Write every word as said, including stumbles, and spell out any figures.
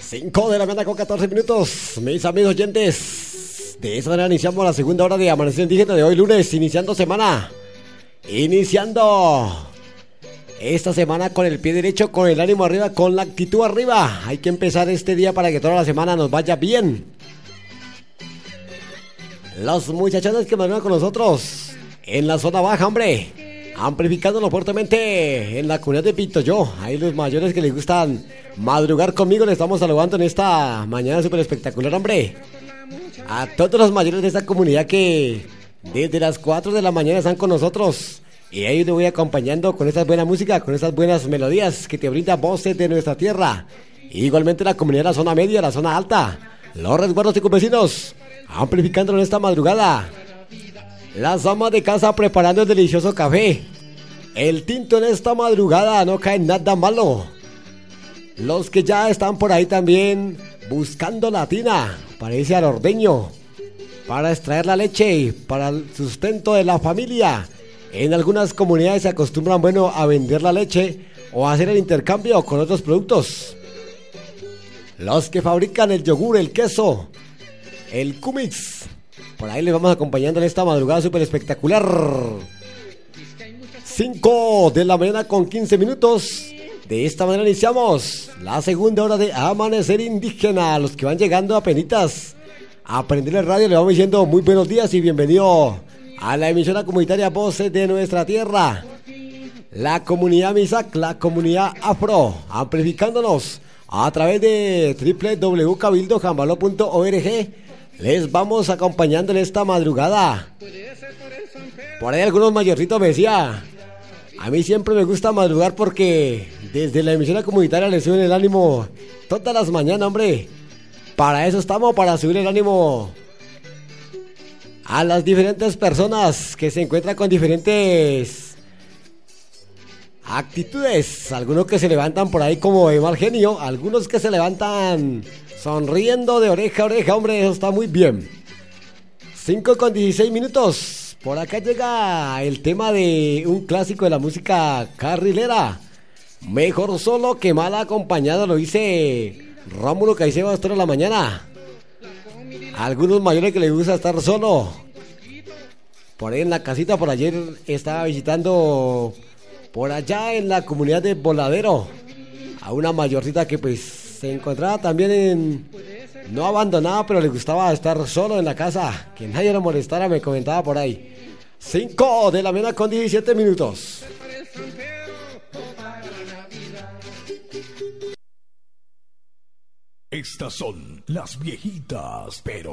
cinco de la mañana con catorce minutos, mis amigos oyentes. De esa manera iniciamos la segunda hora de Amanecer Indígena de hoy lunes, iniciando semana. Iniciando esta semana con el pie derecho, con el ánimo arriba, con la actitud arriba. Hay que empezar este día para que toda la semana nos vaya bien. Los muchachones que madrugan con nosotros en la zona baja, hombre, amplificándolo fuertemente en la comunidad de Pitoyó. Ahí los mayores que les gustan madrugar conmigo, les estamos saludando en esta mañana súper espectacular, hombre. A todos los mayores de esta comunidad que desde las cuatro de la mañana están con nosotros. Y ahí te voy acompañando con esta buena música, con estas buenas melodías que te brinda Voces de nuestra tierra. Igualmente la comunidad de la zona media, la zona alta, los resguardos y vecinos, amplificándolo en esta madrugada. Las amas de casa preparando el delicioso café. El tinto en esta madrugada, no cae nada malo. Los que ya están por ahí también buscando la tina para irse al ordeño, para extraer la leche, para el sustento de la familia. En algunas comunidades se acostumbran, bueno, a vender la leche o a hacer el intercambio con otros productos. Los que fabrican el yogur, el queso, el cumix, por ahí les vamos acompañando en esta madrugada súper espectacular. cinco de la mañana con quince minutos. De esta manera iniciamos la segunda hora de Amanecer Indígena. Los que van llegando a penitas a aprender el radio, les vamos diciendo muy buenos días y bienvenido a la emisora comunitaria Voces de nuestra tierra. La comunidad Misak, la comunidad Afro, amplificándonos a través de doble u doble u doble u punto cabildo jambalo punto org. Les vamos acompañando en esta madrugada. Por ahí algunos mayorcitos me decían, a mí siempre me gusta madrugar porque desde la emisora comunitaria les suben el ánimo todas las mañanas, hombre. Para eso estamos, para subir el ánimo a las diferentes personas que se encuentran con diferentes actitudes. Algunos que se levantan por ahí como de mal genio, algunos que se levantan sonriendo de oreja a oreja, hombre, eso está muy bien. cinco con dieciséis minutos. Por acá llega el tema de un clásico de la música carrilera. Mejor solo que mal acompañado, lo dice Rómulo Caicedo a esta hora de la mañana. Algunos mayores que les gusta estar solo. Por ahí en la casita, por ayer estaba visitando por allá en la comunidad de Voladero a una mayorcita que pues se encontraba también en, no abandonada, pero le gustaba estar solo en la casa, que nadie lo molestara, me comentaba por ahí. cinco de la mañana con diecisiete minutos. Estas son las viejitas, pero